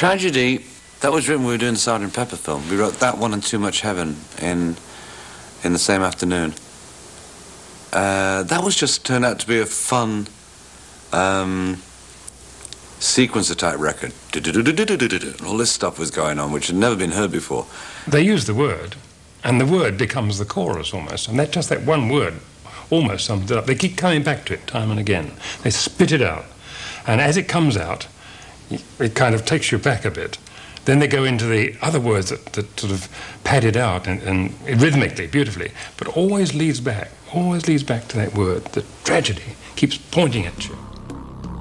Tragedy, that was written when we were doing the Sgt. Pepper film. We wrote that one and Too Much Heaven in the same afternoon. That was just turned out to be a fun sequencer type record. All this stuff was going on, which had never been heard before. They use the word, and the word becomes the chorus almost, and that one word almost sums it up. They keep coming back to it time and again. They spit it out, and as it comes out, it kind of takes you back a bit. Then they go into the other words that sort of pad it out and rhythmically, beautifully, but always leads back to that word. The tragedy keeps pointing at you.